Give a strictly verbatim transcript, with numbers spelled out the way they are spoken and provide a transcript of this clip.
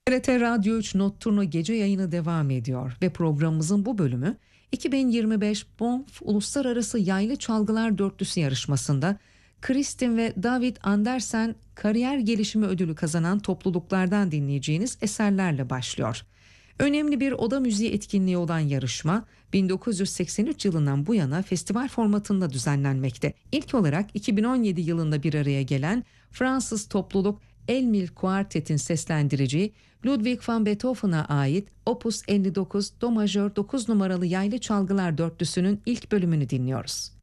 T R T Radyo üç Notturno gece yayını devam ediyor ve programımızın bu bölümü iki bin yirmi beş Bonf Uluslararası Yaylı Çalgılar Dörtlüsü yarışmasında Kristin ve David Andersen kariyer gelişimi ödülü kazanan topluluklardan dinleyeceğiniz eserlerle başlıyor. Önemli bir oda müziği etkinliği olan yarışma bin dokuz yüz seksen üç yılından bu yana festival formatında düzenlenmekte. İlk olarak iki bin on yedi yılında bir araya gelen Fransız topluluk Elmil Quartet'in seslendireceği Ludwig van Beethoven'a ait Opus elli dokuz Do majör dokuz numaralı yaylı çalgılar dörtlüsünün ilk bölümünü dinliyoruz.